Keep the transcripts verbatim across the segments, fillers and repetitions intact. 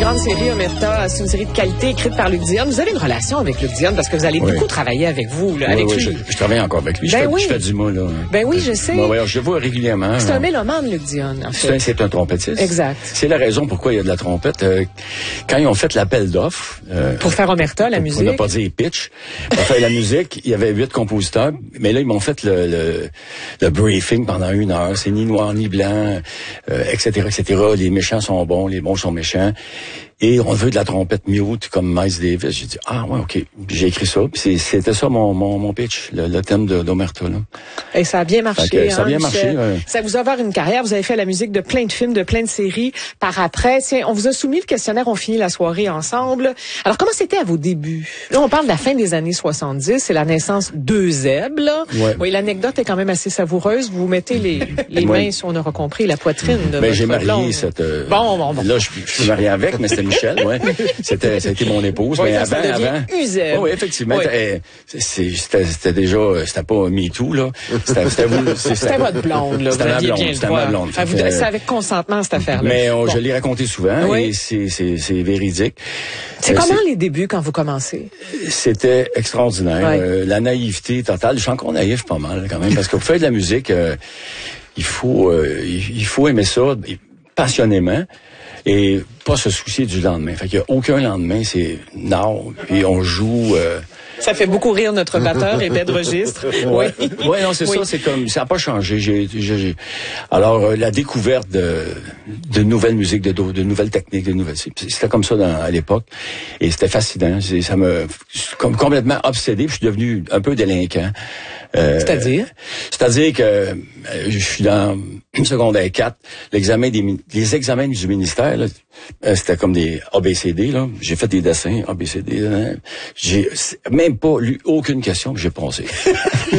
grande série Omerta, c'est une série de qualité écrite par Luc Dionne. Vous avez une relation avec Luc Dionne parce que vous allez oui. beaucoup travailler avec vous, là, oui, avec oui, lui. Je, je travaille encore avec lui. Ben je, fais, oui. je fais du mot, là. Ben oui, je sais. Ben, ouais, je le vois régulièrement. C'est un mélomane, Luc Dionne, en fait. C'est un, un trompettiste. Exact. C'est la raison pourquoi il y a de la trompette. Euh, quand ils ont fait l'appel d'offres... Euh, pour faire Omerta, la pour, musique. Pour ne pas dire pitch. Pour faire la musique, il y avait huit compositeurs. Mais là, ils m'ont fait le, le, le briefing pendant une heure. C'est ni noir ni blanc, euh, et cetera, et cetera. Les méchants sont bons, les bons sont méchants. Et on veut de la trompette mute comme Miles Davis. J'ai dit, ah ouais, OK. Puis j'ai écrit ça. Puis c'était ça mon, mon, mon pitch, le, le thème d'Omerta. Et ça a bien marché. Que, ça a hein, bien marché. Ouais. Ça vous a ouvert une carrière. Vous avez fait la musique de plein de films, de plein de séries par après. Tiens, on vous a soumis le questionnaire, on finit la soirée ensemble. Alors, comment c'était à vos débuts? Là, on parle de la fin des années soixante-dix. C'est la naissance de Zeb, là. Ouais. Oui, l'anecdote est quand même assez savoureuse. Vous mettez les, les ouais. mains, si on aura compris, la poitrine de ben, votre j'ai marié blonde. cette... Euh, bon, bon, bon. Là, je, je suis marié avec, mais c'était Michel, ouais. C'était, c'était mon épouse. Oui, mais avant, avant, avant. Uzeb. Oh, oui, effectivement. Oui. C'était, c'était déjà, c'était pas MeToo, là. C'était, c'était vous. C'était votre blonde, là. C'était ma blonde. C'était ma blonde. Ah, vous, c'est avec consentement, cette affaire-là. Mais on, bon. je l'ai raconté souvent, oui. et c'est, c'est, c'est véridique. C'est euh, comment les débuts quand vous commencez? C'était extraordinaire. Ouais. Euh, la naïveté totale. Je suis encore naïf pas mal, quand même, parce que pour faire de la musique, euh, il faut, euh, il faut aimer ça passionnément. Et pas se soucier du lendemain. Fait qu'il y a aucun lendemain, c'est non, puis on joue... Euh... Ça fait beaucoup rire notre batteur, épais de registre. Oui, ouais, non, c'est oui. ça, c'est comme... Ça n'a pas changé. J'ai, j'ai, j'ai... Alors, euh, la découverte de, de nouvelles musiques, de, de nouvelles techniques, de nouvelles... C'était comme ça dans, à l'époque. Et c'était fascinant. C'est, ça m'a comme complètement obsédé, puis je suis devenu un peu délinquant. Euh, c'est-à-dire? C'est-à-dire que euh, je suis dans secondaire quatre, l'examen des les examens du ministère, là, euh, c'était comme des A B C D, là. J'ai fait des dessins, A B C D, hein. J'ai même pas lu aucune question, j'ai pensé. Vous,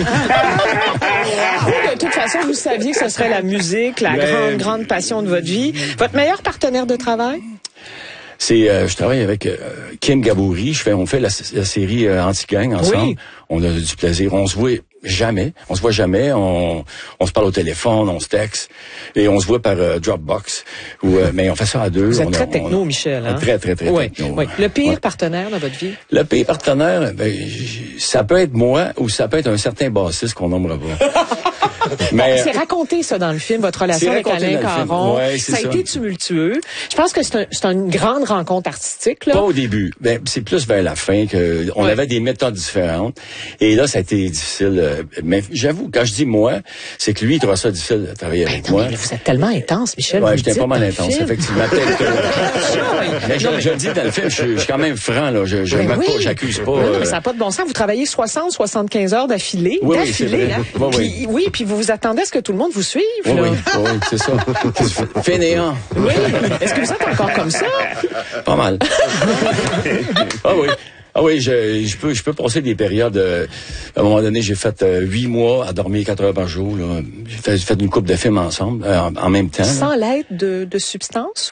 de toute façon, vous saviez que ce serait la musique, la Mais... grande, grande passion de votre vie. Votre meilleur partenaire de travail? C'est, euh, je travaille avec euh, Kim Gabouri. Je fais, on fait la, la série euh, Anti-Gang ensemble. Oui. On a du plaisir. On se voit jamais. On se voit jamais. On, on se parle au téléphone, on se texte et on se voit par euh, Dropbox. Ou, euh, mais on fait ça à deux. Vous êtes on très a, techno, on, Michel. Hein? Très, très, très oui. techno. Oui. Le pire ouais. partenaire dans votre vie? Le pire partenaire, ben, ça peut être moi ou ça peut être un certain bassiste qu'on nommera pas. Mais c'est raconté ça dans le film, votre relation avec Alain Caron. Ouais, ça a ça. été tumultueux. Je pense que c'est un, c'est une grande rencontre artistique, là. Pas au début. Ben, c'est plus vers la fin que on ouais. avait des méthodes différentes. Et là, ça a été difficile. Mais j'avoue, quand je dis moi, c'est que lui, il trouve ça difficile de travailler ben avec non, moi. Mais vous êtes tellement intense, Michel. Ouais, j'étais pas mal intense, film. effectivement. mais je, non, mais... je le dis dans le film, je, je suis quand même franc, là. Je, je ben oui. pas, j'accuse pas. Non, euh... mais ça n'a pas de bon sens. Vous travaillez soixante, soixante-quinze heures d'affilée. Oui, d'affilée, oui, hein. oui, puis, oui. oui, puis vous vous attendez à ce que tout le monde vous suive, oui, là. Oui, oui, c'est ça. Fainéant. Oui. Est-ce que vous êtes encore comme ça? Pas mal. Ah oui. Ah oui, je, je peux je peux passer des périodes. Euh, à un moment donné, j'ai fait euh, huit mois à dormir quatre heures par jour. Là. J'ai fait, fait une couple de films ensemble, euh, en, en même temps. Sans l'aide de, de substances?